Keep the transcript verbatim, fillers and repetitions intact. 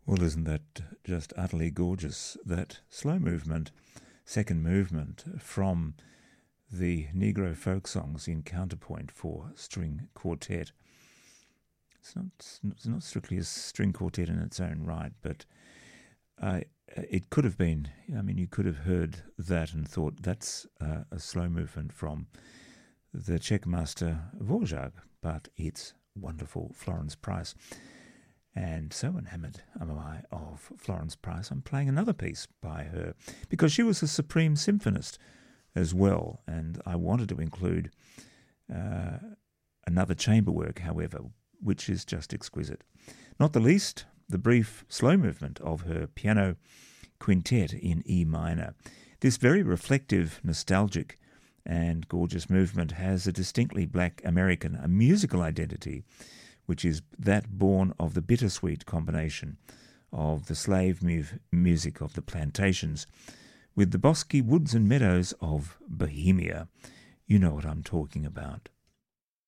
Well, isn't that just utterly gorgeous? That slow movement, second movement from the Negro folk songs in counterpoint for string quartet. It's not, it's not strictly a string quartet in its own right, but uh, it could have been. I mean, you could have heard that and thought that's uh, a slow movement from the Czech master Dvořák, but it's wonderful Florence Price. And so enamored am I of Florence Price, I'm playing another piece by her, because she was a supreme symphonist as well, and I wanted to include uh, another chamber work, however, which is just exquisite. Not the least, the brief slow movement of her piano quintet in E minor. This very reflective, nostalgic, and gorgeous movement has a distinctly black American, a musical identity, which is that born of the bittersweet combination of the slave mu- music of the plantations with the bosky woods and meadows of Bohemia. You know what I'm talking about.